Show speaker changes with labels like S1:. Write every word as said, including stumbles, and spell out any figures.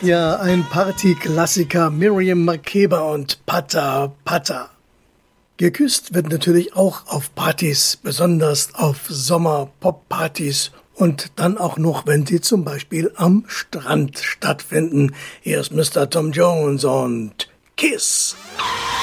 S1: Ja, ein Partyklassiker, Miriam Makeba und Pata Pata. Geküsst wird natürlich auch auf Partys, besonders auf Sommer-Pop-Partys und dann auch noch, wenn sie zum Beispiel am Strand stattfinden. Hier ist Mister Tom Jones und Kiss.